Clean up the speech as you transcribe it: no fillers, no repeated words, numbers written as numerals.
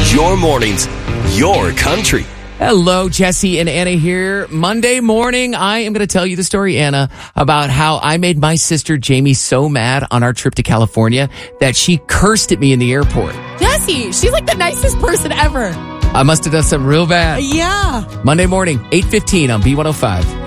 Your mornings, your country. Hello, Jesse and Anna here. Monday morning, I am going to tell you the story, Anna, about how I made my sister Jamie so mad on our trip to California that she cursed at me in the airport. Jesse, she's like the nicest person ever. I must have done something real bad. Yeah. Monday morning, 8:15 on B105.